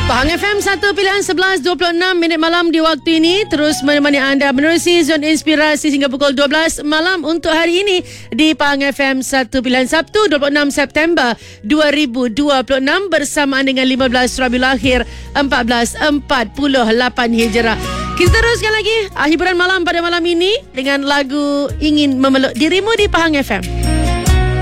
Pahang FM 1 pilihan 11.26 minit malam di waktu ini terus menemani anda menerusi Zon Inspirasi hingga pukul 12 malam untuk hari ini di Pahang FM 1 pilihan Sabtu 26 September 2026 bersamaan dengan 15 Rabiul Akhir 1448 Hijrah. Kita teruskan lagi hiburan malam pada malam ini dengan lagu Ingin Memeluk Dirimu di Pahang FM.